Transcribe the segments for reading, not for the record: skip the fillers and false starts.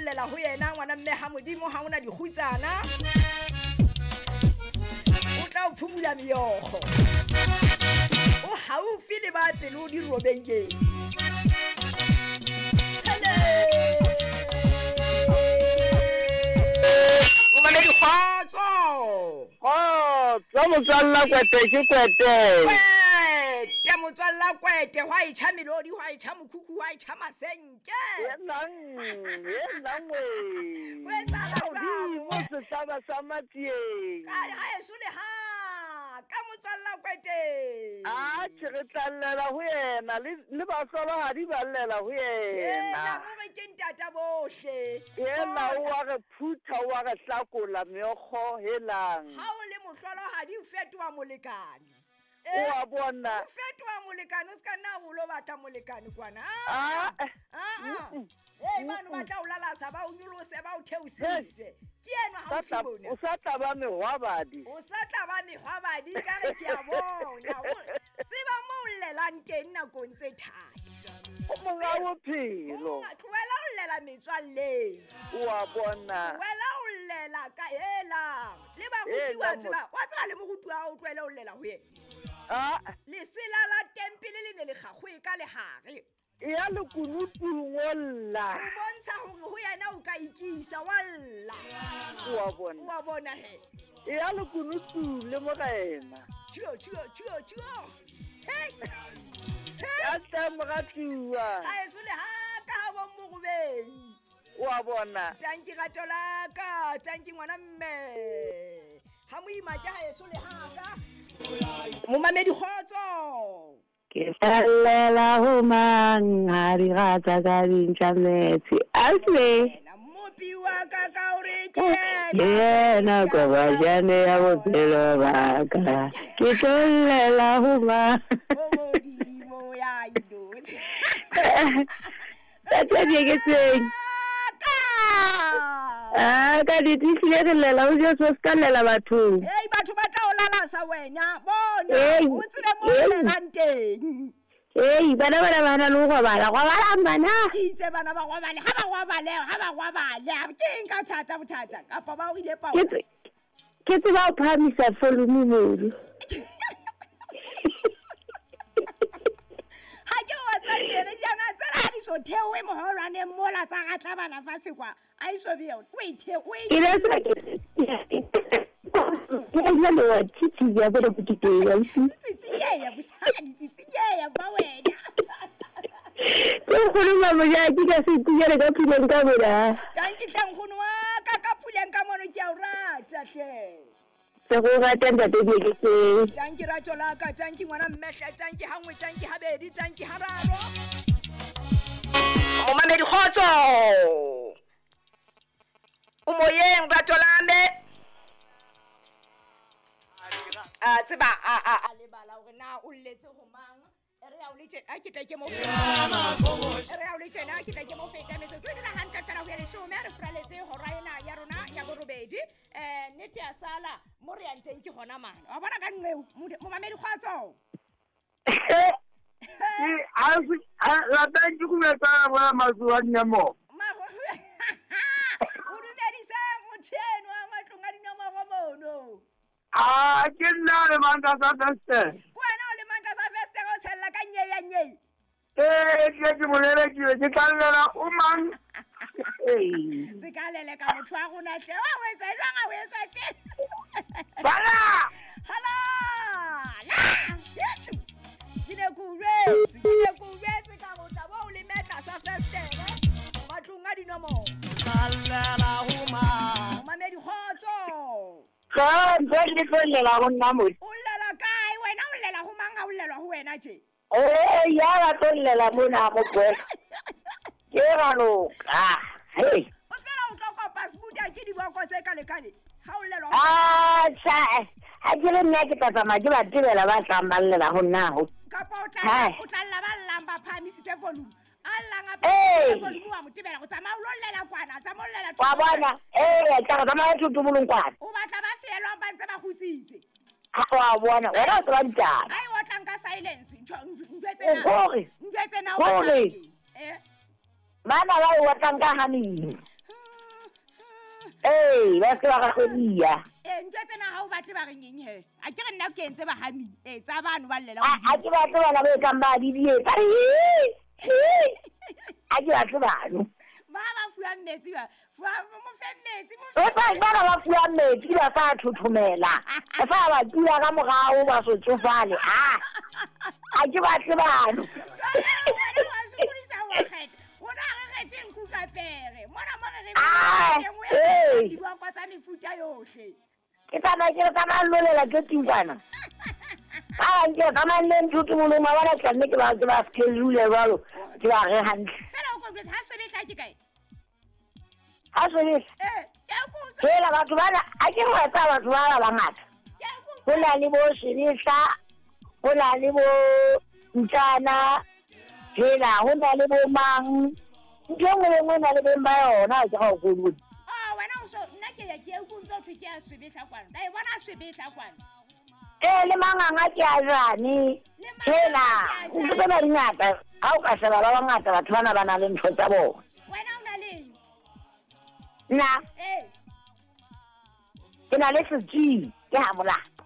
llela ho yena ngwana mme ha modimo ha ona dikhutsana o tla o phumula meyogo o haufi le ba pele o di robengeng tsa motswalla kwete ke kwete motswalla kwete hwa itjha melodi hwa itjha mokhukhu hwa itjha masenke yenang we mo se taba sa matieng ka ha eso le ha ka motswalla kwete re tlallela ho yena le ba hlolohadi ba llela ho yena mo re ke ntata bohle yena wa re phutha wa re hlakola meokgo helang ha o le mohlolohadi o fetoha molekane wa bona o fetoha molekane o ska nna o lo batla molekane kwana manu batla o lalasa ba o nyolose ba o theosise ke ena ha o fibona o sa tla ba mehwabadi ka re ke a bona tseba mo o llelang teng nakong tse thata o monga bophelo tlohela o llela metswalleng wa bona tlohela o llela ka helang le baruti wa tseba le moruti wa o tlohela o llela ho yena lesela la tempele le ne le gagwe ka lehare ya le kunutung olla o bontsha hore ho yena o ka ikisa walla wa bona he ya le kunutu le morena tshio hey ya temratua ha eso le ha ka ha bo mogobeng wa bona tanki gatola ka tanki ngwana mme ha moima ja ha eso le ha ka mo mamedi khotso ke fallela ho mang ha di gata ka dintšhametsi aswe mopi wa ka ka o re ke yena ko bajane ya bophelo ba ka ke tollela ho mang o modimo ya ido tata ke tseng ka ditishile re lela o je so ska lela batho batho ba tla o lalasa wena bona o tsebe mo lelang teng bana le go bala bana ke itse bana ba gwabale ha ba gwabale ke eng ka thata bothata kapa ba o ile pa ke tseba o phamisa volume modu ha ke wa tsakere jana tsela di so thewe mo holwane mola tsa gatla bana fa sekwa a iso be o ile sa ke le wa titi ya bo go titi ya isi titi ya ba wena ke go le mama ya ke ka se tiyele ka puleng ka bona tanki tlanghono wa ka puleng ka mono ke a o rata hle se go rata ntate ke tanki ratso la ka tanki ngwana mmehla tanki hangwe tanki habedi tanki hararo o mamedi khotso o moyeng ratso lambe tseba a lebala hore na o lletse ho mang re ya o le tjena ke tla ke mo feta metsotso e dira hantle fela ho ya leshome re fraletse hora ena ya rona ya borobedi nnete ya sala mo re yang teng ke gona mane wa bona ka nqeu mo mamedi kgwatso la tanki go metsa bona mazuwa nyamo o dumedisa motsheno wa matlong a dinomoro mono ke nna le manta sa feste wena o le manta sa feste go tshella ka nyei ke molelekile ke tlallela o mang se ka lele ka motho wa gona hle wa o etsa jwang a o etsa teng bana hala la yethu ke kuwetse ka botla bo o le metla sa feste matlong a dinomoro tlallela o mang mamedi khotso ke tollela go nna mo o llela kae wena o llela ho mang a o llelwa ho wena tje ya ba tollela mona mo bwe ke rano hey o fela o tlo kopa sbuta ke diboko tse ka lekane ha o llelwa ha ke re nna ke tsamaya ke ba tebela ba tsamballela go nna ho kapa o tla lla ba lamba phamisitse volume allanga volume wa motebela go tsamaya o lo llela kwana tsamollela wa bona ka ga tsamaya tutumulong kwana o batla ba fielwa ba ntse ba gutsitse wa bona wena o tsaba ditaba ai o tlang ka silence gore njwetse na mana ba o tlang ka haneng ba se ba ga godia ntho tsena ga o batle ba reng eng he a ke re nna ke entse bahami tsa bano ba llela a ke batle bana ba e kang ba didietsa a ke batle bano ba fuang metsi ba mo fe metsi mo o tsa ba ba fuang metsi ba sa thothomela ba sa ba tula ka morao ba so tsofale a ke batle bano ke tsamaya lolela ke tinkwana ke tsamaya le ntho ke molong wa bona tlanne ke ba schedule jalo ke ba re hantle ha sebetsa hela batho bana a ke re etsa batho ba bangata go na le bo Sebetsa go na le bo Ntjana hela go na le bo mang ntho e nngwe le nngwe na le beng ba yona ke ga o koloi le manganga ke a jane hela ntho tsena di ngata ga o ka sheba ba bangata batho bana ba na le ntho tsa bona nna ke na le setsi ke ha molapo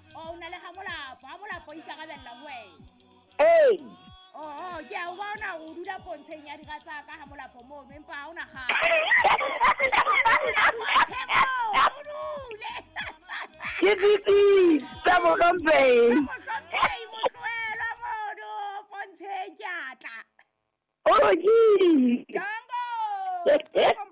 ke a bona o dula pontsheng ya dira tsa ka ha molapo mono empa ha ona ga ke ditsi tsa mokompeng motlwela mono pontsheng ke atla o di Jango